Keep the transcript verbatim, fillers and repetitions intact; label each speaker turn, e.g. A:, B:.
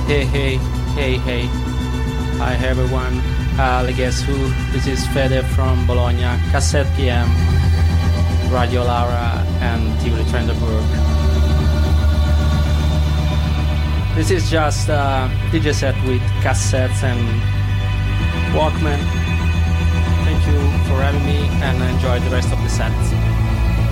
A: Hey, hey, hey, hey. Hi, everyone. Uh, guess who? This is Fede from Bologna, Cassette P M, Radio Laura, and Tivoli Trendeburg. This is just a D J set with cassettes and Walkman. Thank you for having me, and enjoy the rest of the set.